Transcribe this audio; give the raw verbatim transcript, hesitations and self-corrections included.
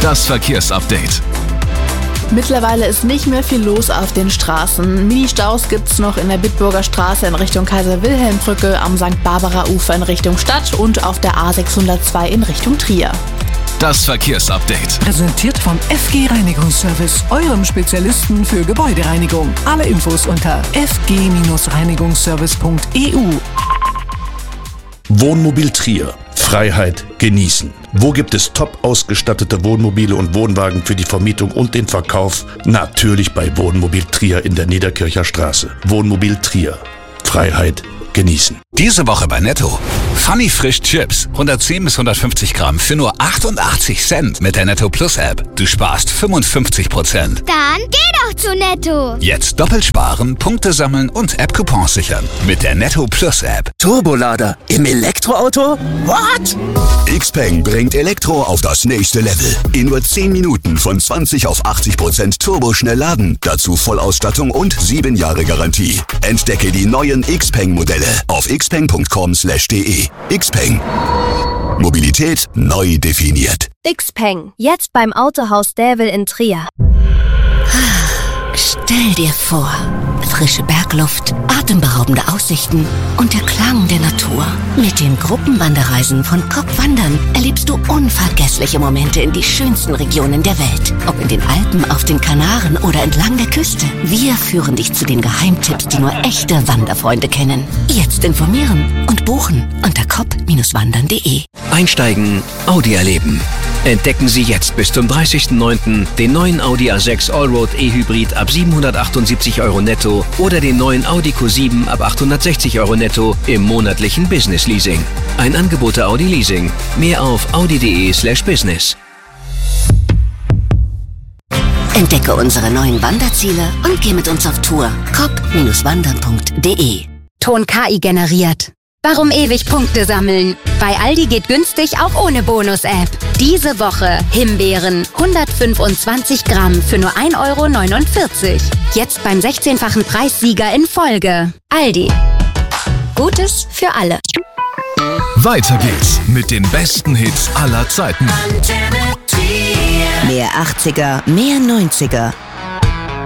Das Verkehrsupdate. Mittlerweile ist nicht mehr viel los auf den Straßen. Mini-Staus gibt's noch in der Bitburger Straße in Richtung Kaiser-Wilhelm-Brücke, am Sankt Barbara-Ufer in Richtung Stadt und auf der A sechshundertzwei in Richtung Trier. Das Verkehrsupdate. Präsentiert vom F G Reinigungsservice, eurem Spezialisten für Gebäudereinigung. Alle Infos unter f g reinigungsservice punkt e u. Wohnmobil Trier. Freiheit genießen. Wo gibt es top ausgestattete Wohnmobile und Wohnwagen für die Vermietung und den Verkauf? Natürlich bei Wohnmobil Trier in der Niederkircher Straße. Wohnmobil Trier. Freiheit genießen. Diese Woche bei Netto. Funny Frisch Chips. hundertzehn bis hundertfünfzig Gramm für nur achtundachtzig Cent mit der Netto Plus App. Du sparst fünfundfünfzig Prozent. Dann geh doch zu Netto. Jetzt doppelt sparen, Punkte sammeln und App-Coupons sichern. Mit der Netto Plus App. Turbolader im Elektroauto? What? Xpeng bringt Elektro auf das nächste Level. In nur zehn Minuten von zwanzig auf achtzig Prozent turboschnell laden. Dazu Vollausstattung und sieben Jahre Garantie. Entdecke die neuen Xpeng-Modelle auf xpeng punkt com slash de. Xpeng. Mobilität neu definiert. Xpeng. Jetzt beim Autohaus Dävel in Trier. Stell dir vor, frische Bergluft, atemberaubende Aussichten und der Klang der Natur. Mit den Gruppenwanderreisen von K O P Wandern erlebst du unvergessliche Momente in die schönsten Regionen der Welt. Ob in den Alpen, auf den Kanaren oder entlang der Küste. Wir führen dich zu den Geheimtipps, die nur echte Wanderfreunde kennen. Jetzt informieren und buchen unter kop wandern punkt de. Einsteigen, Audi erleben. Entdecken Sie jetzt bis zum dreißigsten neunten den neuen Audi A sechs Allroad E-Hybrid ab siebenhundertachtundsiebzig Euro netto oder den neuen Audi Q sieben ab achthundertsechzig Euro netto im monatlichen Business Leasing. Ein Angebot der Audi Leasing. Mehr auf audi punkt de slash business. Entdecke unsere neuen Wanderziele und geh mit uns auf Tour. kop wandern punkt de. Ton K I generiert. Warum ewig Punkte sammeln? Bei Aldi geht günstig auch ohne Bonus-App. Diese Woche Himbeeren hundertfünfundzwanzig Gramm für nur ein Euro neunundvierzig. Jetzt beim sechzehnfachen Preissieger in Folge. Aldi. Gutes für alle. Weiter geht's mit den besten Hits aller Zeiten. Mehr achtziger, mehr neunziger.